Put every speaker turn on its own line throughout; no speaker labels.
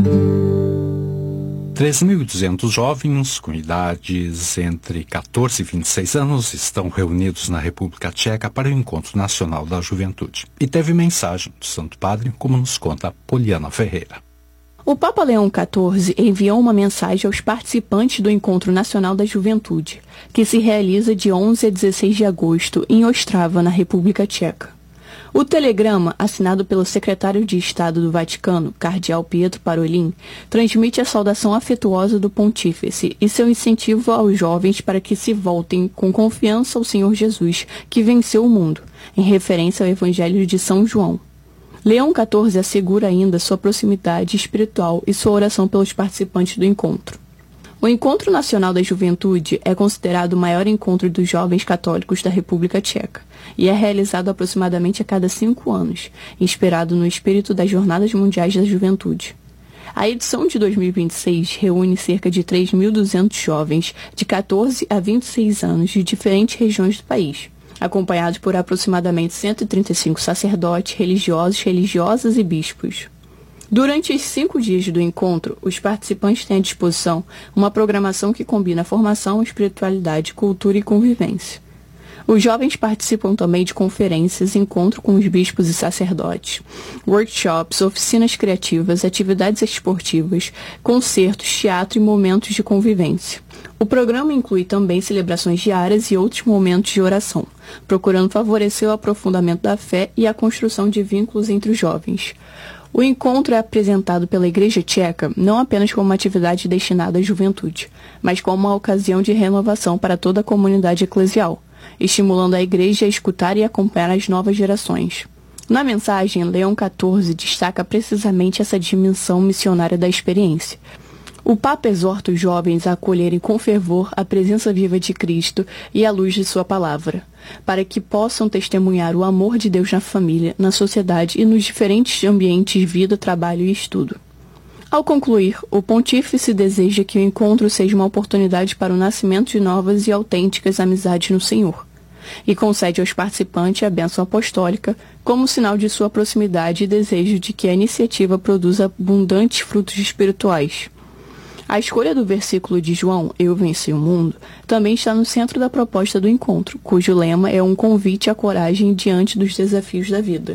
3.200 jovens com idades entre 14 e 26 anos estão reunidos na República Tcheca para o Encontro Nacional da Juventude. E teve mensagem do Santo Padre, como nos conta Poliana Ferreira.
O Papa Leão XIV enviou uma mensagem aos participantes do Encontro Nacional da Juventude, que se realiza de 11 a 16 de agosto em Ostrava, na República Tcheca. O telegrama, assinado pelo secretário de Estado do Vaticano, cardeal Pietro Parolin, transmite a saudação afetuosa do pontífice e seu incentivo aos jovens para que se voltem com confiança ao Senhor Jesus, que venceu o mundo, em referência ao Evangelho de São João. Leão XIV assegura ainda sua proximidade espiritual e sua oração pelos participantes do encontro. O Encontro Nacional da Juventude é considerado o maior encontro dos jovens católicos da República Tcheca e é realizado aproximadamente a cada 5 anos, inspirado no espírito das Jornadas Mundiais da Juventude. A edição de 2026 reúne cerca de 3.200 jovens de 14 a 26 anos de diferentes regiões do país, acompanhados por aproximadamente 135 sacerdotes, religiosos, religiosas e bispos. Durante os 5 dias do encontro, os participantes têm à disposição uma programação que combina formação, espiritualidade, cultura e convivência. Os jovens participam também de conferências, encontro com os bispos e sacerdotes, workshops, oficinas criativas, atividades esportivas, concertos, teatro e momentos de convivência. O programa inclui também celebrações diárias e outros momentos de oração, procurando favorecer o aprofundamento da fé e a construção de vínculos entre os jovens. O encontro é apresentado pela Igreja Tcheca não apenas como uma atividade destinada à juventude, mas como uma ocasião de renovação para toda a comunidade eclesial, estimulando a Igreja a escutar e acompanhar as novas gerações. Na mensagem, Leão XIV destaca precisamente essa dimensão missionária da experiência. O Papa exorta os jovens a acolherem com fervor a presença viva de Cristo e a luz de sua palavra, para que possam testemunhar o amor de Deus na família, na sociedade e nos diferentes ambientes de vida, trabalho e estudo. Ao concluir, o pontífice deseja que o encontro seja uma oportunidade para o nascimento de novas e autênticas amizades no Senhor, e concede aos participantes a bênção apostólica como sinal de sua proximidade e desejo de que a iniciativa produza abundantes frutos espirituais. A escolha do versículo de João, Eu venci o mundo, também está no centro da proposta do encontro, cujo lema é um convite à coragem diante dos desafios da vida.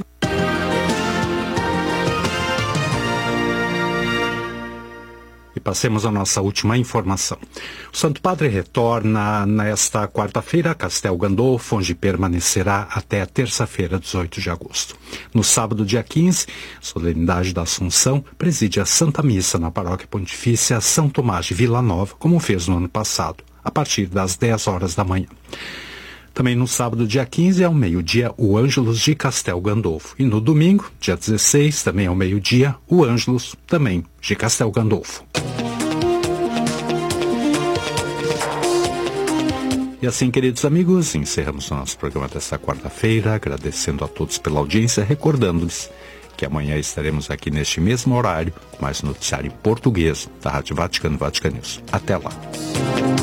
E passemos à nossa última informação. O Santo Padre retorna nesta quarta-feira a Castel Gandolfo, onde permanecerá até a terça-feira, 18 de agosto. No sábado, dia 15, solenidade da Assunção, preside a Santa Missa na Paróquia Pontifícia São Tomás de Vila Nova, como fez no ano passado, a partir das 10 horas da manhã. Também no sábado, dia 15, ao meio-dia, o Ângelus de Castel Gandolfo. E no domingo, dia 16, também ao meio-dia, o Ângelus, também de Castel Gandolfo. E assim, queridos amigos, encerramos o nosso programa desta quarta-feira, agradecendo a todos pela audiência, recordando-lhes que amanhã estaremos aqui neste mesmo horário, com mais noticiário em português da Rádio Vaticano, Vatican News. Até lá!